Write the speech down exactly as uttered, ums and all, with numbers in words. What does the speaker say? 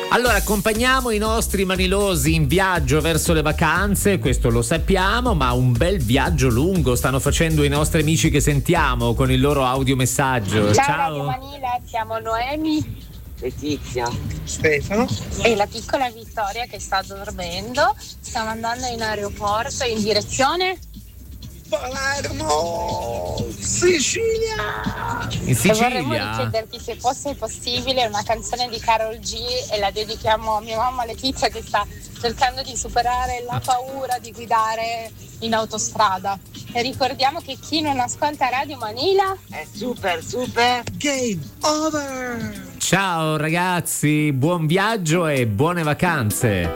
Allora, accompagniamo i nostri manilosi in viaggio verso le vacanze, questo lo sappiamo, ma un bel viaggio lungo stanno facendo i nostri amici che sentiamo con il loro audiomessaggio. Ciao, Ciao. Radio Manila, siamo Noemi, Letizia, Stefano e la piccola Vittoria che sta dormendo. Stiamo andando in aeroporto in direzione Palermo, Sicilia. In e vorremmo Sicilia? richiederti se fosse possibile una canzone di Karol G e la dedichiamo a mia mamma Letizia che sta cercando di superare la paura di guidare in autostrada. E ricordiamo che chi non ascolta Radio Manila è super super Game over. Ciao ragazzi, buon viaggio e buone vacanze.